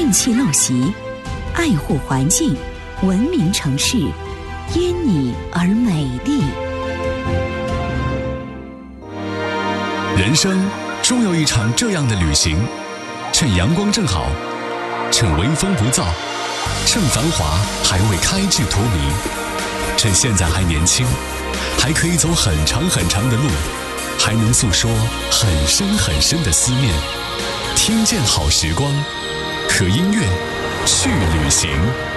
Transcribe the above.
运气陋习，爱护环境，文明城市，因你而美丽。 人生终有一场这样的旅行，趁阳光正好，趁微风不燥，趁繁华还未开至荼蘼，趁现在还年轻，还可以走很长很长的路，还能诉说很深很深的思念。听见好时光，和音乐去旅行。